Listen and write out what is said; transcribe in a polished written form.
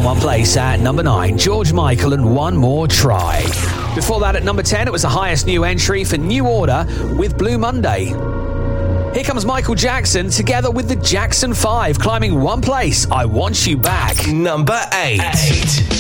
one place at number 9, George Michael and One More Try. Before that, at number 10, it was the highest new entry for New Order with Blue Monday. Here comes Michael Jackson together with the Jackson 5, climbing one place, I Want You Back. Number 8.